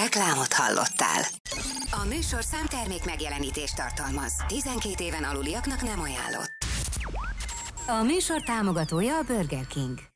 Reklámot hallottál. A műsor számtermék megjelenítést tartalmaz. 12 éven aluliaknak nem ajánlott. A műsor támogatója a Burger King.